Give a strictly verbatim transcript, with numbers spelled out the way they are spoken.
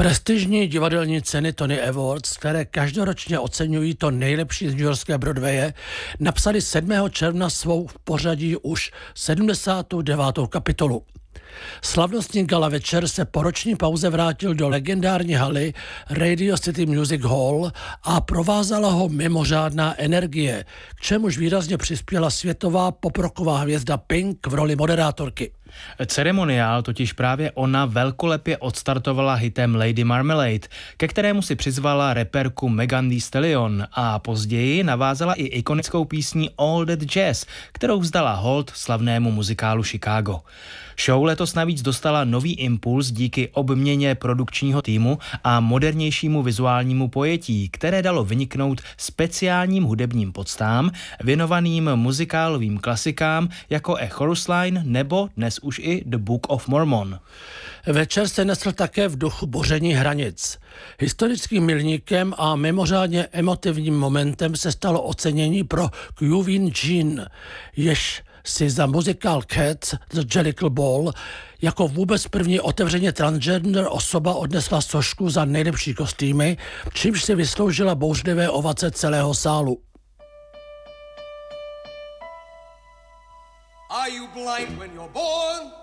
Prestižní divadelní ceny Tony Awards, které každoročně oceňují to nejlepší z newyorské Broadwaye, napsali sedmého června svou v pořadí už sedmdesátou devátou kapitolu. Slavnostní gala večer se po roční pauze vrátil do legendární haly Radio City Music Hall a provázala ho mimořádná energie, k čemuž výrazně přispěla světová poprocková hvězda Pink v roli moderátorky. Ceremoniál totiž právě ona velkolepě odstartovala hitem Lady Marmalade, ke kterému si přizvala reperku Megan Thee Stallion a později navázala i ikonickou písní All That Jazz, kterou vzdala hold slavnému muzikálu Chicago. Show letos navíc dostala nový impuls díky obměně produkčního týmu a modernějšímu vizuálnímu pojetí, které dalo vyniknout speciálním hudebním podstám věnovaným muzikálovým klasikám jako A Chorus Line nebo dnes už i The Book of Mormon. Večer se nesl také v duchu boření hranic. Historickým milníkem a mimořádně emotivním momentem se stalo ocenění pro Queen Jean, jež si za muzikál Cats The Jellicle Ball jako vůbec první otevřeně transgender osoba odnesla sošku za nejlepší kostýmy, čímž si vysloužila bouřlivé ovace celého sálu. Are you blind when you're born?